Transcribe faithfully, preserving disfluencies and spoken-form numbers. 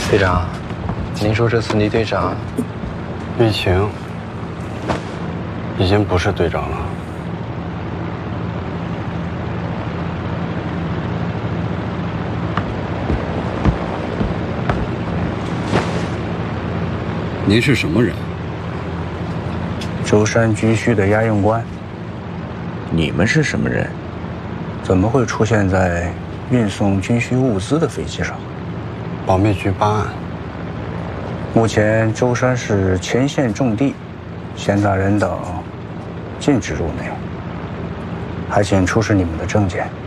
队长，您说这次倪队长， 玉晴已经不是队长了。 您是什么人？ 舟山军需的押运官。 你们是什么人？ 怎么会出现在运送军需物资的飞机上？ 保密局办案。 目前舟山市前线重地，县大人等禁止入内，还请出示你们的证件。